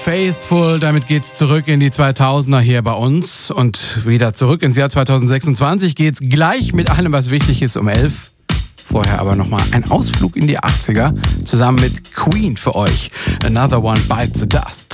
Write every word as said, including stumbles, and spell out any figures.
Faithful, damit geht's zurück in die zweitausender hier bei uns und wieder zurück ins Jahr zweitausendsechsundzwanzig geht's gleich mit allem, was wichtig ist, um elf. Vorher aber nochmal ein Ausflug in die achtziger zusammen mit Queen für euch. Another One Bites the Dust.